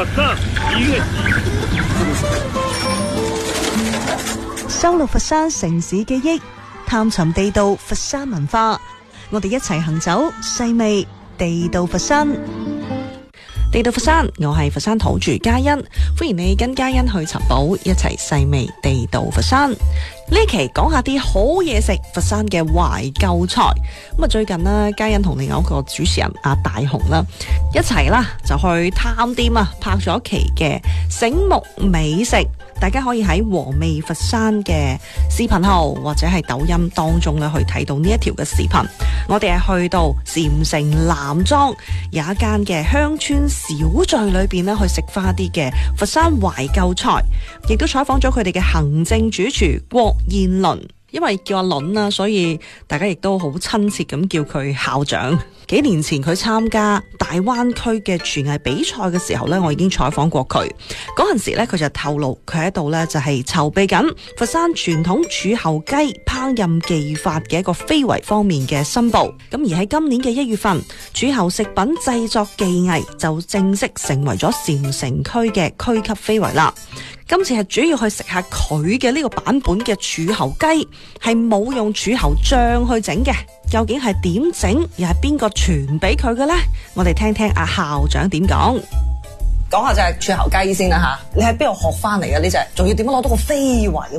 佛山已經收錄佛山城市記憶，探尋地道佛山文化，我哋一齊行走細味地道佛山。地道佛山，我係佛山土著嘉欣，歡迎你跟嘉欣去尋寶，一齊細味地道佛山。呢期講下啲好嘢食，佛山嘅懷舊菜。咁啊，最近呢，嘉欣同另外一個主持人阿大雄啦，一齊啦就去探店啊，拍咗期嘅醒目美食。大家可以喺和味佛山嘅視頻號或者係抖音當中咧去睇到呢一條嘅視頻。我哋係去到禪城南莊有一間嘅鄉村小聚裏邊咧去食翻一啲嘅佛山懷舊菜，亦都採訪咗佢哋嘅行政主廚郭彥倫。因為叫阿倫啦，所以大家亦都好親切咁叫佢校長。幾年前佢參加大灣區嘅廚藝比賽嘅時候呢，我已經採訪過佢。嗰陣時呢，佢就透露佢喺度呢就係籌備緊佛山傳統柱侯雞烹飪技法嘅一個非遺方面嘅申報。咁而喺今年嘅1月份，柱侯食品製作技藝就正式成為咗禪城區嘅區級非遺啦。今次係主要去食下佢嘅呢個版本嘅柱侯雞，係冇用柱侯醬去整嘅。究竟係點整，又係邊個傳俾佢嘅呢？我哋聽聽阿校長點講。講下就係柱侯雞先啦吓，你喺邊度學翻嚟嘅呢隻？仲要點樣攞到個非遺？